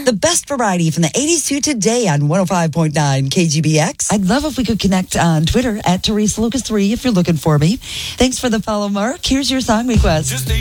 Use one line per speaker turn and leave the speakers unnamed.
The best variety from the 80s to today on 105.9 KGBX. I'd love if we could connect on Twitter at Teresa Lucas 3 if you're looking for me. Thanks for the follow, Mark. Here's your song request.